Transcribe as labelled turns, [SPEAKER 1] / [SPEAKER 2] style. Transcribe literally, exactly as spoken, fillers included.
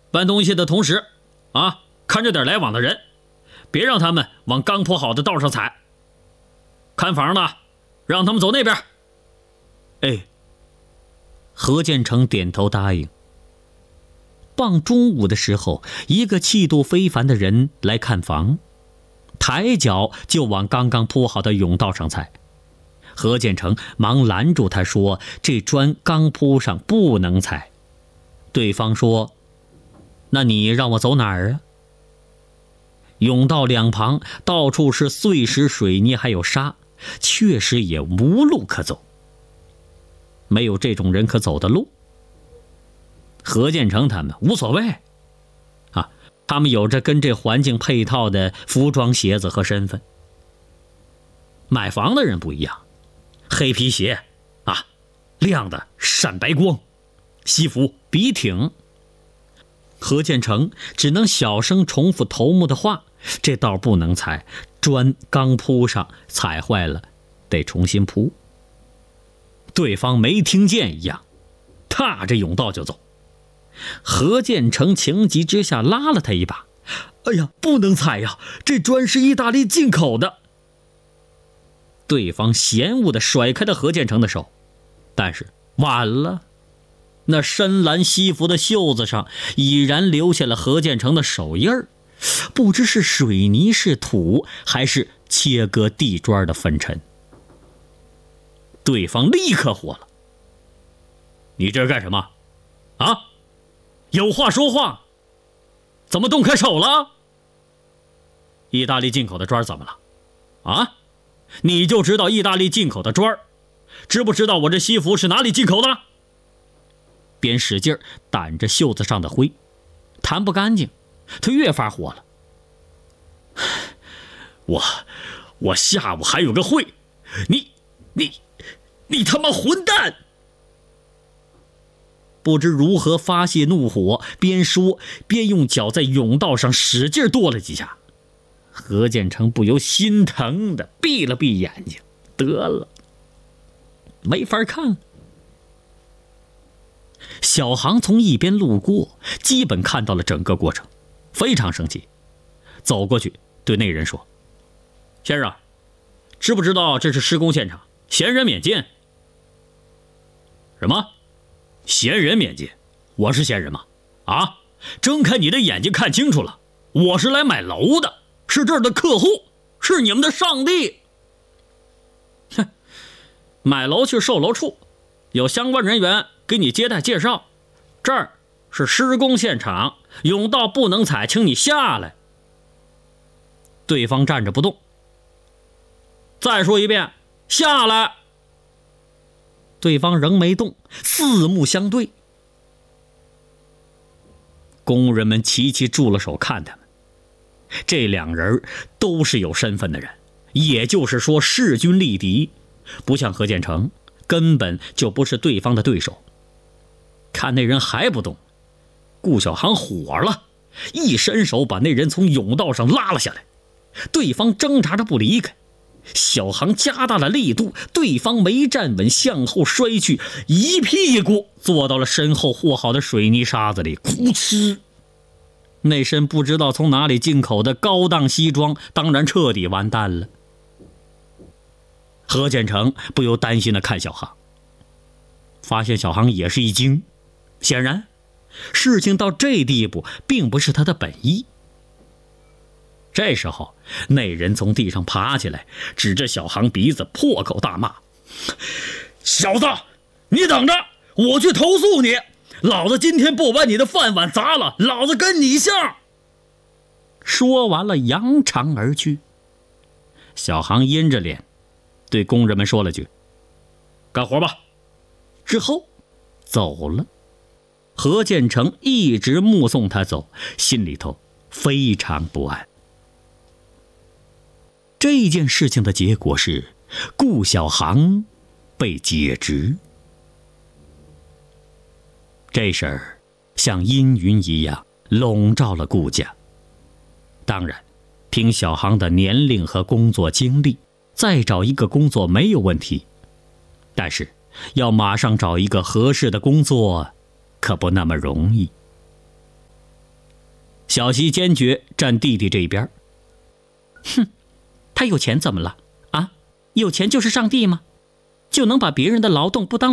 [SPEAKER 1] 搬东西的同时啊，看着点来往的人，别让他们往刚铺好的道上踩。看房的，让他们走那边。
[SPEAKER 2] 哎，何建成点头答应。傍中午的时候，一个气度非凡的人来看房，抬脚就往刚刚铺好的甬道上踩。何建成忙拦住他说：“这砖刚铺上，不能踩。”对方说：“那你让我走哪儿啊？”甬道两旁到处是碎石、水泥还有沙，确实也无路可走，没有这种人可走的路。何建成他们无所谓啊，他们有着跟这环境配套的服装、鞋子和身份。买房的人不一样，黑皮鞋啊，亮的闪白光，西服笔挺。何建成只能小声重复头目的话：这道不能踩，砖刚铺上，踩坏了得重新铺。对方没听见一样，踏着甬道就走。何建成情急之下拉了他一把：“哎呀，不能踩呀，这砖是意大利进口的。”对方嫌恶地甩开了何建成的手，但是晚了，那深蓝西服的袖子上已然留下了何建成的手印儿，不知是水泥是土，还是切割地砖的粉尘。对方立刻火了：“你这是干什么？啊？有话说话，怎么动开手了？意大利进口的砖怎么了？啊？你就知道意大利进口的砖，知不知道我这西服是哪里进口的？”边使劲掸着袖子上的灰，弹不干净，他越发火了：“我我下午还有个会，你你你他妈混蛋！”不知如何发泄怒火，边说边用脚在甬道上使劲跺了几下。何建成不由心疼的闭了闭眼睛，得了，没法看。小航从一边路过，基本看到了整个过程，非常生气，走过去对那人说：“先生，知不知道这是施工现场，闲人免进？”“什么？闲人免进？我是闲人吗？啊，睁开你的眼睛看清楚了，我是来买楼的，是这儿的客户，是你们的上帝。”“哼，买楼去售楼处，有相关人员给你接待介绍，这儿是施工现场，甬道不能踩，请你下来。”对方站着不动。“再说一遍，下来。”对方仍没动，四目相对。工人们齐齐住了手看他们。这两人都是有身份的人，也就是说势均力敌，不像何建成，根本就不是对方的对手。看那人还不动，顾小航火了，一伸手把那人从甬道上拉了下来。对方挣扎着不离开，小航加大了力度，对方没站稳，向后摔去，一屁股坐到了身后和好的水泥沙子里，哭哧！那身不知道从哪里进口的高档西装当然彻底完蛋了。何建成不由担心地看小航，发现小航也是一惊，显然事情到这地步并不是他的本意。这时候那人从地上爬起来，指着小航鼻子破口大骂：“小子，你等着，我去投诉你！老子今天不把你的饭碗砸了，老子跟你姓！”说完了扬长而去。小航阴着脸对工人们说了句：“干活吧。”之后走了。何建成一直目送他走，心里头非常不安。这件事情的结果是顾小航被解职。这事儿像阴云一样笼罩了顾家。当然，凭小航的年龄和工作经历，再找一个工作没有问题，但是要马上找一个合适的工作可不那么容易。 小西坚决站弟弟这边。
[SPEAKER 3] 哼，他有钱怎么了啊？有钱就是上帝吗？就能把别人的劳动不当